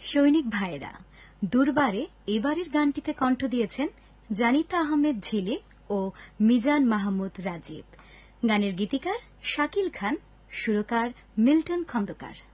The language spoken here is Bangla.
সৈনিক ভাইয়েরা, দুর্বারে এবারের গানটিতে কণ্ঠ দিয়েছেন জানিতা আহমেদ ঝিলে ও মিজান মাহমুদ রাজীব। গানের গীতিকার শাকিল খান, সুরকার মিল্টন খন্দকার।